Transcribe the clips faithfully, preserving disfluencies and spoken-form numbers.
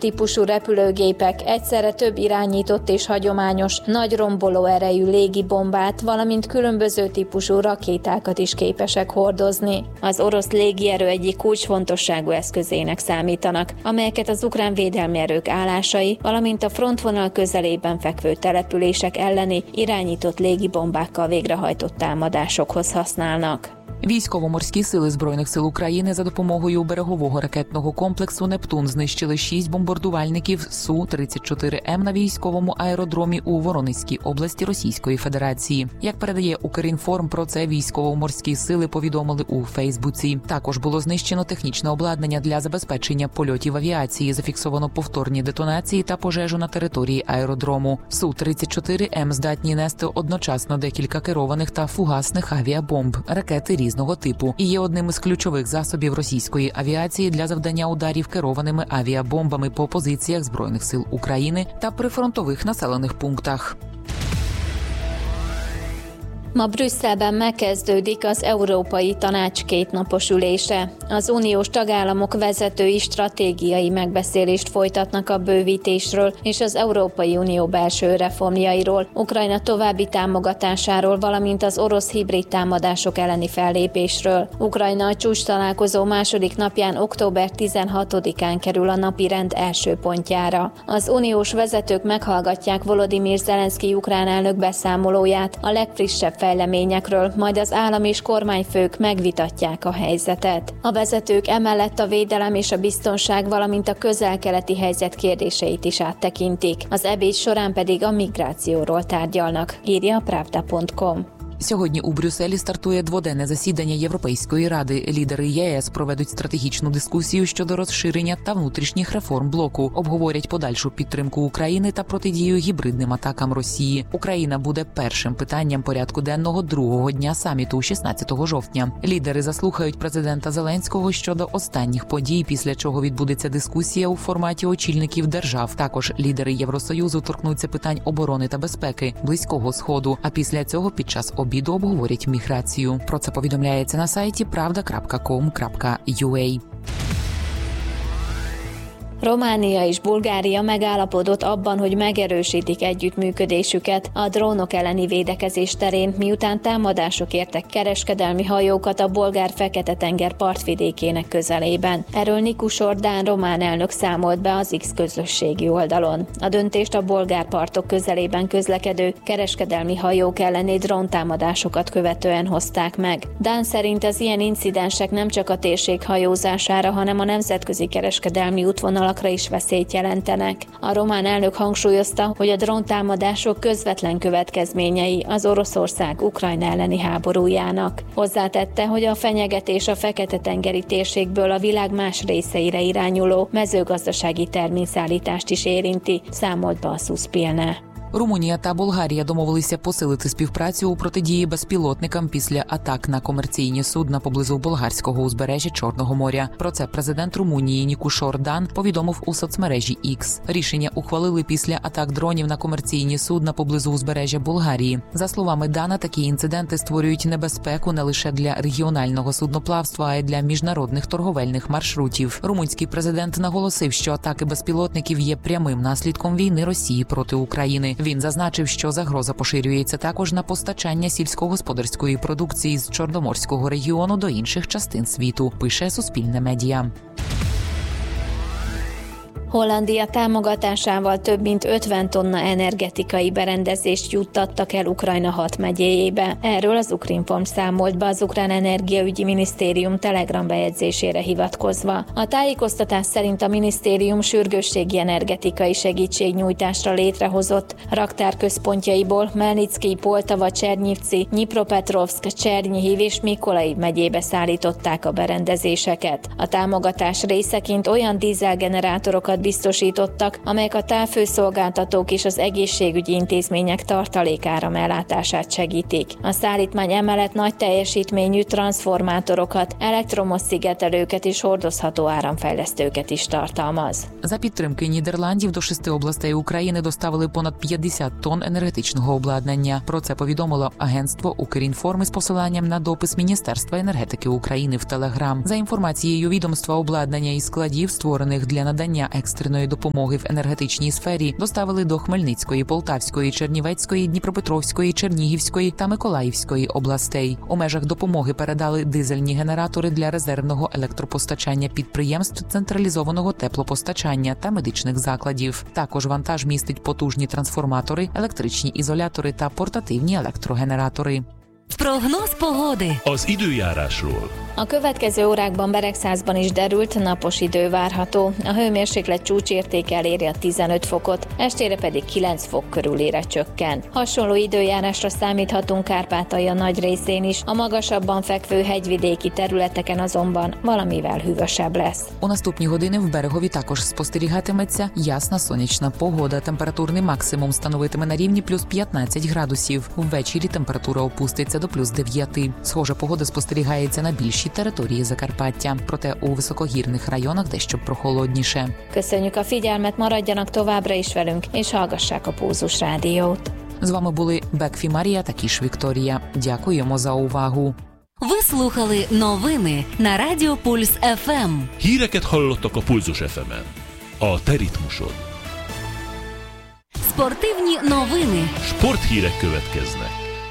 típusú repülőgépek egyszerre több irányított és hagyományos, nagy romboló erejű légibombát, valamint különböző típusú rakétákat is képesek hordozni. Az orosz légierő egyik kulcsfontosságú eszközének számítanak, amelyeket az ukrán védelmi erők állásai, valamint a frontvonal közelében fekvő települések elleni irányított légibombákkal végrehajtott támadásokhoz használnak. Військово-морські сили Збройних сил України за допомогою берегового ракетного комплексу «Нептун» знищили шість бомбардувальників Су тридцять чотири М на військовому аеродромі у Воронезькій області Російської Федерації. Як передає Укрінформ, про це військово-морські сили повідомили у Фейсбуці. Також було знищено технічне обладнання для забезпечення польотів авіації, зафіксовано повторні детонації та пожежу на території аеродрому. Су тридцять чотири М здатні нести одночасно декілька керованих та фугасних авіабомб, ракети різного типу, і є одним із ключових засобів російської авіації для завдання ударів керованими авіабомбами по позиціях Збройних сил України та прифронтових населених пунктах. Ma Brüsszelben megkezdődik az Európai Tanács kétnapos ülése. Az uniós tagállamok vezetői stratégiai megbeszélést folytatnak a bővítésről és az Európai Unió belső reformjairól, Ukrajna további támogatásáról, valamint az orosz hibrid támadások elleni fellépésről. Ukrajna a csúcstalálkozó második napján, október tizenhatodikán kerül a napirend első pontjára. Az uniós vezetők meghallgatják Volodymyr Zelenszky ukrán elnök beszámolóját a legfrissebb fejleményekről, majd az állam és kormányfők megvitatják a helyzetet. A vezetők emellett a védelem és a biztonság, valamint a közel-keleti helyzet kérdéseit is áttekintik. Az ebéd során pedig a migrációról tárgyalnak, írja pravda pont com. Сьогодні у Брюсселі стартує дводенне засідання Європейської ради. Лідери ЄС проведуть стратегічну дискусію щодо розширення та внутрішніх реформ блоку, обговорять подальшу підтримку України та протидію гібридним атакам Росії. Україна буде першим питанням порядку денного другого дня саміту шістнадцятого жовтня. Лідери заслухають президента Зеленського щодо останніх подій, після чого відбудеться дискусія у форматі очільників держав. Також лідери Євросоюзу торкнуться питань оборони та безпеки, Близького Сходу, а після цього під час обіду обговорять міграцію. Про це повідомляється на сайті правда крапка ком крапка ю а. Románia és Bulgária megállapodott abban, hogy megerősítik együttműködésüket a drónok elleni védekezés terén, miután támadások értek kereskedelmi hajókat a bolgár Fekete-tenger partvidékének közelében. Erről Nikus Ordán román elnök számolt be az X közösségi oldalon. A döntést a bolgár partok közelében közlekedő kereskedelmi hajók elleni dróntámadásokat követően hozták meg. Dán szerint az ilyen incidensek nem csak a térség hajózására, hanem a nemzetközi kereskedelmi útvonalak is veszélyt jelentenek. A román elnök hangsúlyozta, hogy a dróntámadások közvetlen következményei az Oroszország Ukrajna elleni háborújának. Hozzátette, hogy a fenyegetés a Fekete-tengeri térségből a világ más részeire irányuló mezőgazdasági terményszállítást is érinti, számolt be a Suspilne. Румунія та Болгарія домовилися посилити співпрацю у протидії безпілотникам після атак на комерційні судна поблизу болгарського узбережжя Чорного моря. Про це президент Румунії Нікуш Ордан повідомив у соцмережі X. Рішення ухвалили після атак дронів на комерційні судна поблизу узбережжя Болгарії. За словами Дана, такі інциденти створюють небезпеку не лише для регіонального судноплавства, а й для міжнародних торговельних маршрутів. Румунський президент наголосив, що атаки безпілотників є прямим наслідком війни Росії проти України. Він зазначив, що загроза поширюється також на постачання сільськогосподарської продукції з Чорноморського регіону до інших частин світу, пише Суспільне медіа. Hollandia támogatásával több mint ötven tonna energetikai berendezést juttattak el Ukrajna hat megyéjébe. Erről az Ukrinform számolt be az Ukrán Energiaügyi Minisztérium Telegram bejegyzésére hivatkozva. A tájékoztatás szerint a minisztérium sürgősségi energetikai segítségnyújtásra létrehozott raktárközpontjaiból Melnicki, Poltava, Csernyivci, Nyipropetrovszk, Csernyihiv és Mikolaiv megyébe szállították a berendezéseket. A támogatás részeként olyan dízelgenerátorokat biztosítottak, amelyek a távfőszolgáltatók és az egészségügyi intézmények tartalékáramellátását segítik. A szállítmány emellett nagy teljesítményű transformátorokat, elektromos szigetelőket és hordozható áramfejlesztőket is tartalmaz. За підтримки Нідерландів до шести областей України доставили понад п'ятдесят тонн енергетичного обладнання. Про це повідомило агентство Укрінформ із посиланням на допис Міністерства енергетики України в Телеграм. За інформацією відомства, обладнання із складів, створених для надання екстреної допомоги в енергетичній сфері доставили до Хмельницької, Полтавської, Чернівецької, Дніпропетровської, Чернігівської та Миколаївської областей. У межах допомоги передали дизельні генератори для резервного електропостачання підприємств централізованого теплопостачання та медичних закладів. Також вантаж містить потужні трансформатори, електричні ізолятори та портативні електрогенератори. Прогnoz pogodi. Az időjárásról. A következő órákban Beregszázban is derült, napos idő várható. A hőmérséklet csúcsértéke eléri a tizenöt fokot, estére pedig kilenc fok körülére csökken. Hasonló időjárásra számíthatunk Kárpátalja nagy részén is, a magasabban fekvő hegyvidéki területeken azonban valamivel hűvösebb lesz. У наступні години в Берегові також спостерігатиметься ясна сонячна погода. Температурний максимум становитиме на рівні плюс п'ятнадцять градусів. Ввечері температура опуститься до плюс дев'ять. Схожа погода спостерігається на більшій території Закарпаття, проте у високогірних районах дещо прохолодніше. Köszönjük a figyelmet, maradjanak továbbra is velünk, és hallgassák a Pulzus Rádiót. З вами були Бекфі Марія та Кіш Вікторія. Дякуємо за увагу. Ви слухали новини на Радіо Пульс еф ем. Híreket hallottak a Pulzus еф ем-en. A te ritmusod. Спортивні новини. Sporthírek következnek.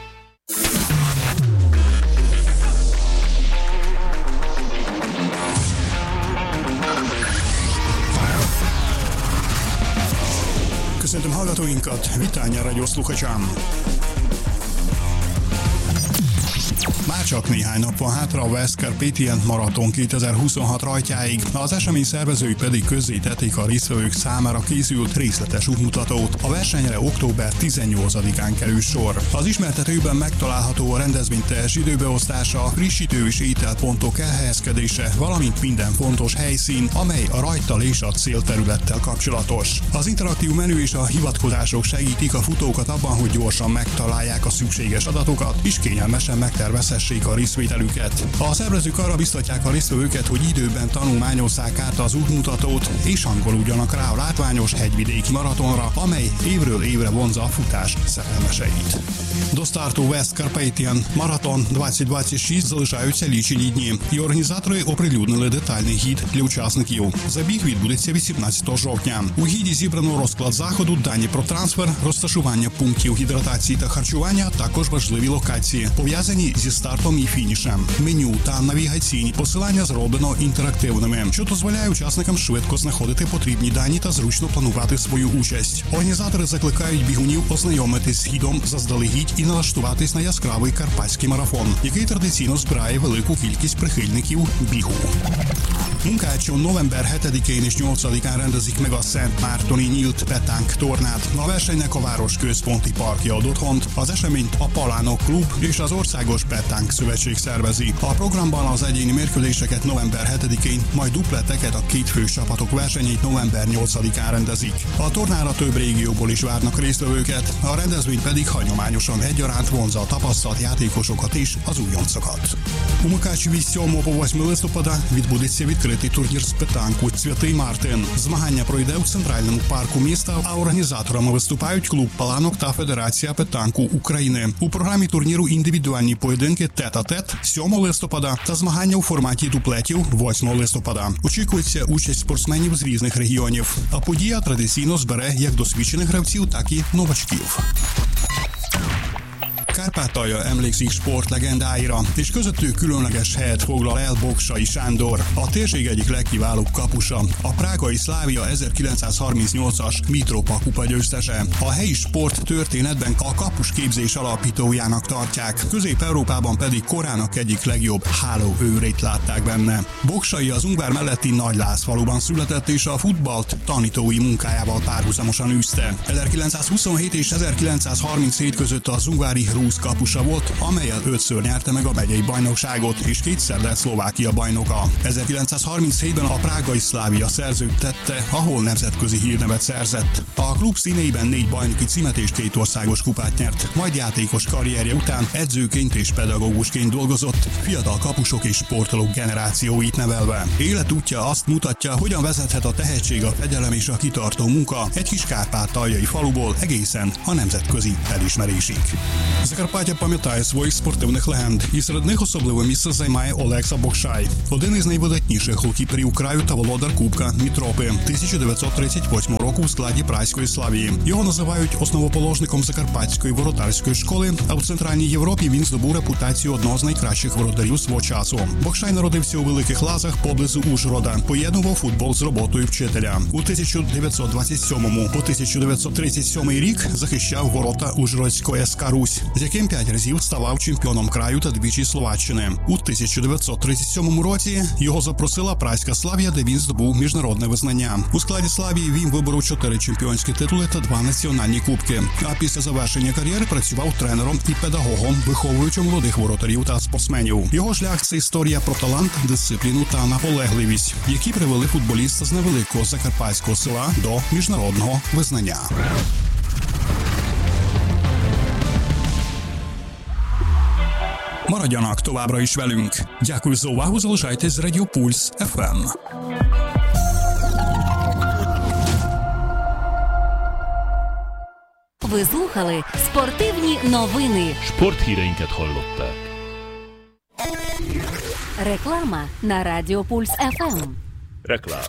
Köszöntöm hallgatóinkat, Vitányi Rádió slúchacsám! Már csak néhány nap van hátra a West Carpathian Marathon kétezer-huszonhat rajtjáig, az esemény szervezői pedig közzétették a résztvevők számára készült részletes útmutatót. A versenyre október tizennyolcadikán kerül sor. Az ismertetőben megtalálható a rendezvény teljes időbeosztása, frissítő és ételpontok elhelyezkedése, valamint minden fontos helyszín, amely a rajttal és a célterülettel kapcsolatos. Az interaktív menü és a hivatkozások segítik a futókat abban, hogy gyorsan megtalálják a szükséges adatokat, és kényelmesen megtervezhessék a részvételüket. A szervezők arra biztatják a résztvevőket, hogy időben tanulmányozzák át az útmutatót, és hangolódjanak rá a látványos hegyvidéki maratonra, amely évről évre vonzza a futás szerelmeseit. До старту West Carpathian Marathon двадцять двадцять шість залишаються лічені дні, і організатори оприлюднили детальний гід для учасників. Забіг відбудеться вісімнадцятого жовтня. У гіді зібрано розклад заходу, дані про трансфер, розташування пунктів гідратації та харчування, також важливі локації, пов'язані зі стартом і фінішем. Меню та навігаційні посилання зроблено інтерактивними, що дозволяє учасникам швидко знаходити потрібні дані та зручно планувати свою участь. Організатори закликають бігунів ознайомитись з гідом заздалегідь і налаштуватись на яскравий карпатський марафон, який традиційно збирає велику кількість прихильників бігу. Munkácson november hetedikén és nyolcadikán rendezik meg a Szent Mártoni nyílt petánk tornát. A versenynek a város központi parkja ad otthont, az eseményt a Palánok Klub és az Országos Petánk Szövetség szervezi. A programban az egyéni mérkőzéseket november hetedikén, majd dupleteket, a kétfős csapatok versenyét november nyolcadikán rendezik. A tornára több régióból is várnak résztvevőket, a rendezvény pedig hagyományosan egyaránt vonzza a tapasztalt játékosokat és az újoncokat. У Мукачеві з сьомого по восьме листопада відбудеться відкритий турнір з петанку «Святий Мартин». Змагання пройде у центральному парку міста, а організаторами виступають клуб Паланок та Федерація петанку України. У програмі турніру індивідуальні поєдинки тет-а-тет сьомого листопада та змагання у форматі дуплетів восьмого листопада. Очікується участь спортсменів з різних регіонів, а подія традиційно збере як досвідчених гравців, так і новачків. Kárpátalja emlékszik sportlegendáira, és közöttük különleges helyet foglal el Bogsay Sándor, a térség egyik legkiválóbb kapusa, a prágai Szlávia ezerkilencszázharmincnyolcas Mitropa kupa győztese. A helyi sport történetben a kapus képzés alapítójának tartják, Közép-Európában pedig korának egyik legjobb hálóőrét látták benne. Bogsay az Ungvár melletti Nagylászfaluban született, és a futballt tanítói munkájával párhuzamosan űzte. ezerkilencszázhuszonhét és ezerkilencszázharminchét között az ungvári Rúz kapusa volt, amellyel ötször nyerte meg a megyei bajnokságot, és kétszer lett Szlovákia bajnoka. ezerkilencszázharminchétben a prágai Szlávia szerződtette, ahol nemzetközi hírnevet szerzett. A klub színeiben négy bajnoki címet és két országos kupát nyert, majd játékos karrierje után edzőként és pedagógusként dolgozott, fiatal kapusok és sportolók generációit nevelve. Életútja azt mutatja, hogyan vezethet a tehetség, a fegyelem és a kitartó munka egy kis kárpátaljai faluból egészen a nemzetközi elismerésig. Закарпаття пам'ятає своїх спортивних легенд, і серед них особливе місце займає Олекса Бокшай, один із найвидатніших голкіперів краю та володар Кубка Мітропи тисяча дев'ятсот тридцять восьмого року у складі Празької Славії. Його називають основоположником закарпатської воротарської школи, а в Центральній Європі він здобув репутацію одного з найкращих воротарів свого часу. Бокшай народився у Великих Лазах поблизу Ужгорода, поєднував футбол з роботою вчителя. У тисяча дев'ятсот двадцять сьомому по тисяча дев'ятсот тридцять сьомий рік захищав ворота Ужгородської ес ка Русь, з яким п'ять разів ставав чемпіоном краю та двічі Словаччини. У тисяча дев'ятсот тридцять сьомому році його запросила Празька Славія, де він здобув міжнародне визнання. У складі Славії він виборов чотири чемпіонські титули та два національні кубки. А після завершення кар'єри працював тренером і педагогом, виховуючи молодих воротарів та спортсменів. Його шлях – це історія про талант, дисципліну та наполегливість, які привели футболіста з невеликого закарпатського села до міжнародного визнання. Maradjanak továbbra is velünk. Дякую за увагу, залишайтесь з Радіо Пульс еф ем. Ви слухали спортивні новини. Sporthíreinket hallották. Реклама на Радіо Пульс еф ем. Reklám.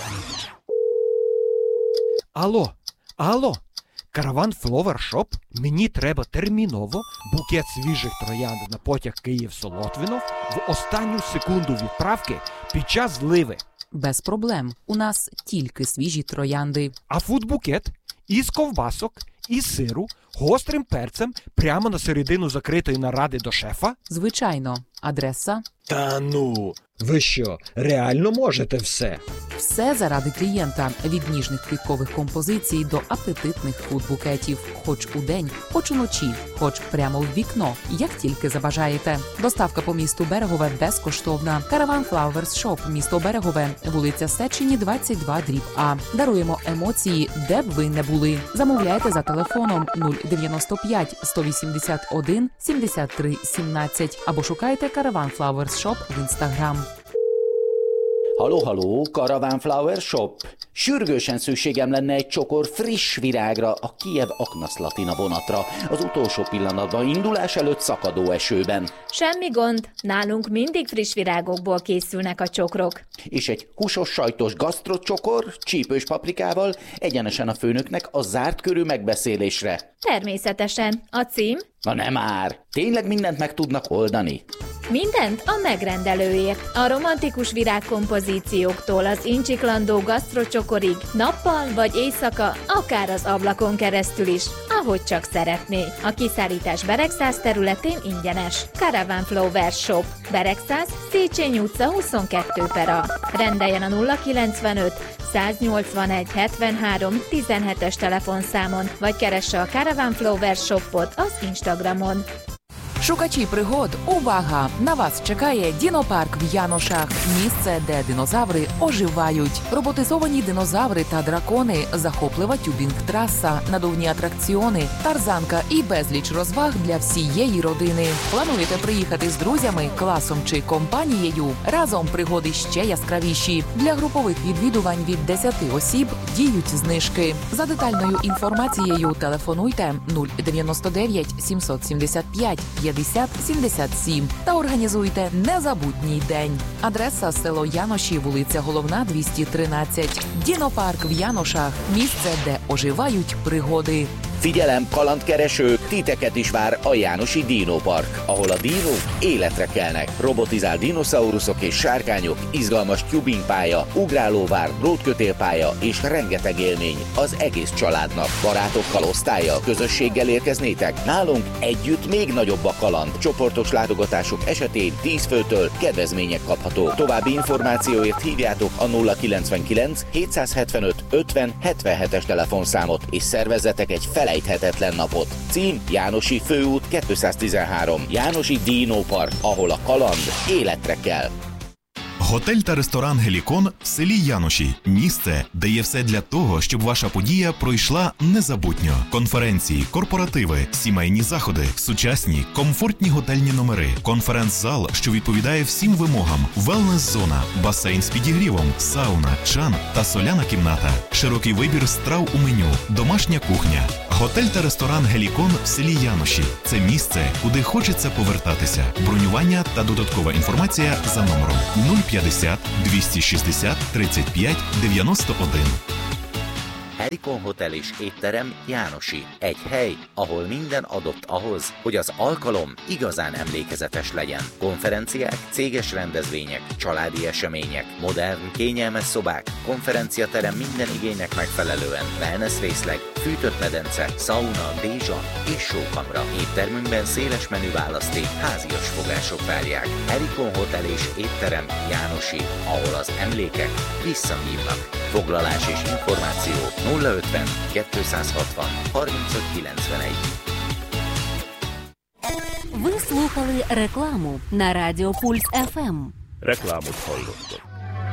Алло, алло, Караван Фловер Шоп? Мені треба терміново букет свіжих троянд на потяг Київ-Солотвинов в останню секунду відправки під час зливи. Без проблем. У нас тільки свіжі троянди. А фудбукет із ковбасок, із сиру, гострим перцем прямо на середину закритої наради до шефа? Звичайно. Адреса? Та ну, ви що, реально можете все? Все заради клієнта. Від ніжних квіткових композицій до апетитних фудбукетів. Хоч у день, хоч уночі, хоч прямо в вікно. Як тільки забажаєте. Доставка по місту Берегове безкоштовна. Караван Flowers Shop, місто Берегове, вулиця Сечені, двадцять два дріб А. Даруємо емоції, де б ви не були. Замовляйте за телефоном нуль дев'яносто п'ять сто вісімдесят один сімдесят три сімнадцять або шукайте Караван Flowers Shop в Instagram. Halló, halló, Karaván Flower Shop? Sürgősen szükségem lenne egy csokor friss virágra a Kijev Aknaszlatina vonatra, az utolsó pillanatban indulás előtt szakadó esőben. Semmi gond, nálunk mindig friss virágokból készülnek a csokrok. És egy húsos sajtos gasztrocsokor, csípős paprikával, egyenesen a főnöknek a zárt körű megbeszélésre. Természetesen. A cím? Na nem már, tényleg mindent meg tudnak oldani? Mindent a megrendelőért. A romantikus virágkompozícióktól az incsiklandó gasztrocsokorig, nappal vagy éjszaka, akár az ablakon keresztül is, ahogy csak szeretné. A kiszállítás Beregszász területén ingyenes. Caravan Flowers Shop. Beregszász, Széchenyi utca huszonkettő per A. Rendeljen a nulla kilencvenöt száznyolcvanegy hetvenhárom tizenhetes telefonszámon, vagy keresse a Caravan Flowers Shopot az Instagramon. Шукачі пригод, увага! На вас чекає дінопарк в Яношах. Місце, де динозаври оживають. Роботизовані динозаври та дракони, захоплива тюбінг-траса, надувні атракціони, тарзанка і безліч розваг для всієї родини. Плануєте приїхати з друзями, класом чи компанією? Разом пригоди ще яскравіші. Для групових відвідувань від десяти осіб діють знижки. За детальною інформацією телефонуйте нуль дев'яносто дев'ять сімсот сімдесят п'ять п'ятдесят сімдесят сім та організуйте незабутній день. Адреса – село Яноші, вулиця Головна, двісті тринадцять. Дінопарк в Яношах – місце, де оживають пригоди. Figyelem, kalandkeresők, titeket is vár a Jánosi Dinopark, ahol a dinók életre kelnek. Robotizált dinoszauruszok és sárkányok, izgalmas tubingpálya, ugrálóvár, drótkötélpálya és rengeteg élmény az egész családnak. Barátokkal, osztállyal, közösséggel érkeznétek? Nálunk együtt még nagyobb a kaland. Csoportos látogatások esetén tíz főtől kedvezmények kaphatók. További információért hívjátok a nulla kilencvenkilenc hétszázhetvenöt ötven hetvenhetes telefonszámot és szervezzetek egy felejthetetlen napot. Cím Jánosi Főút kétszáztizenhárom. Jánosi Dinopark, ahol a kaland életre kell. Готель та ресторан «Гелікон» в селі Яноші. Місце, де є все для того, щоб ваша подія пройшла незабутньо. Конференції, корпоративи, сімейні заходи, сучасні, комфортні готельні номери, конференц-зал, що відповідає всім вимогам, велнес-зона, басейн з підігрівом, сауна, чан та соляна кімната, широкий вибір страв у меню, домашня кухня. Готель та ресторан «Гелікон» в селі Яноші. Це місце, куди хочеться повертатися. Бронювання та додаткова інформація за номером нуль п'ятдесят двісті шістдесят тридцять п'ять дев'яносто один. Helikon Hotel és étterem Jánosi. Egy hely, ahol minden adott ahhoz, hogy az alkalom igazán emlékezetes legyen. Konferenciák, céges rendezvények, családi események, modern, kényelmes szobák, konferenciaterem minden igénynek megfelelően, wellness részleg, fűtött medence, sauna, dézsa és sókamra. Éttermünkben széles menü választék, házias fogások várják. Helikon Hotel és étterem Jánosi, ahol az emlékek visszahívnak. Foglalás és információ nulla ötven kétszázhatvan harmincöt kilencvenegy. Ви слухали рекламу на Радіо Пульс еф ем. Reklámot hallottak.